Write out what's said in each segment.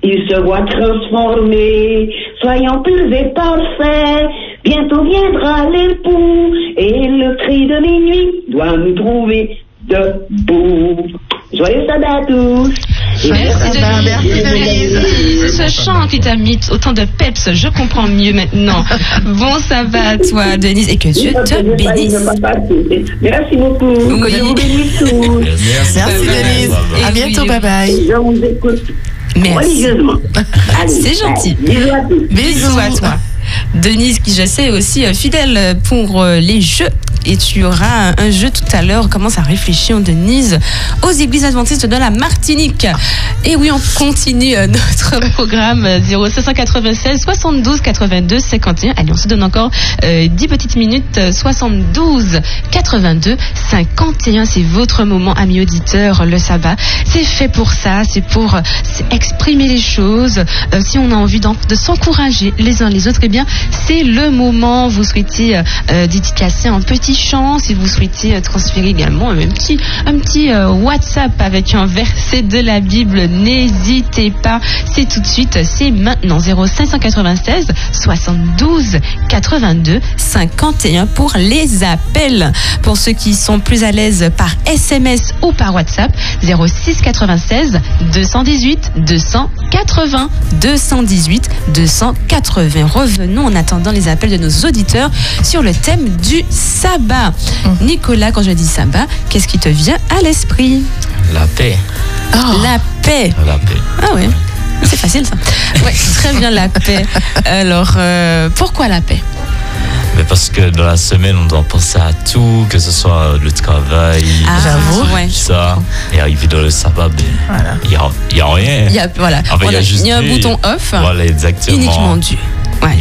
il se voit transformé, soyons purs et parfaits, bientôt viendra l'époux, et le cri de minuit doit nous trouver debout. Joyeux sabbat à tous. Merci Denise. C'est ce chant qui t'a mis autant de peps, je comprends mieux maintenant. Bon sabbat à toi Denise et que Dieu te bénisse. Merci beaucoup. Oui. Que je vous bénisse tous. Merci Denise. À bientôt, bye bye. Je vous écoute religieusement. C'est gentil. Bisous à tous. Bisous à toi. Denise, qui je sais aussi fidèle pour les jeux. Et tu auras un jeu tout à l'heure. On commence à réfléchir, Denise, aux églises adventistes de la Martinique. Et oui, on continue notre programme 0596 72 82 51. Allez, on se donne encore 10 petites minutes. 72 82 51. C'est votre moment, amis auditeurs. Le sabbat, c'est fait pour ça. C'est pour exprimer les choses. Si on a envie de s'encourager les uns les autres, eh bien, c'est le moment. Vous souhaitez dédicacer un petit chant, si vous souhaitez transférer également un petit WhatsApp avec un verset de la Bible, n'hésitez pas, c'est tout de suite, c'est maintenant. 0596 72 82 51 pour les appels. Pour ceux qui sont plus à l'aise par SMS ou par WhatsApp, 06 96 218 280 218 280. Revenons en attendant les appels de nos auditeurs sur le thème du sabbat. Nicolas, quand je dis sabbat, qu'est-ce qui te vient à l'esprit? La paix. Oh. La paix. La paix. Ah oui, c'est facile ça. Oui, très bien, la paix. Alors, pourquoi la paix? Mais parce que dans la semaine, on doit penser à tout, que ce soit le travail, ouais. ça. Et arriver dans le sabbat, il n'y a rien. Il y a, voilà. Enfin, il y a un bouton off. Voilà, exactement. Uniquement Dieu. Ouais,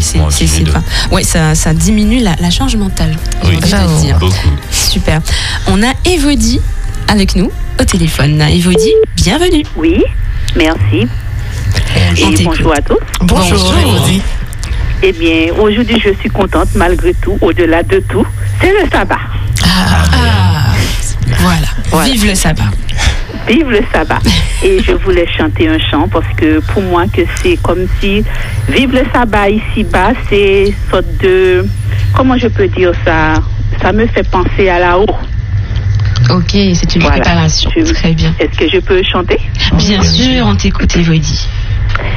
ça diminue la charge mentale. Oui, beaucoup. Super. On a Évodie avec nous au téléphone. Évodie, bienvenue. Oui, merci. Et bonjour à tous. Bonjour Évodie. Eh bien, aujourd'hui, je suis contente malgré tout, au-delà de tout. C'est le sabbat. Voilà. Vive le sabbat. Vive le sabbat. Et je voulais chanter un chant parce que pour moi, que c'est comme si vive le sabbat ici-bas, c'est une sorte de... Comment je peux dire ça? Ça me fait penser à là-haut. Ok, c'est une préparation. Très bien. Est-ce que je peux chanter? Bien sûr, on t'écoute, Évodie.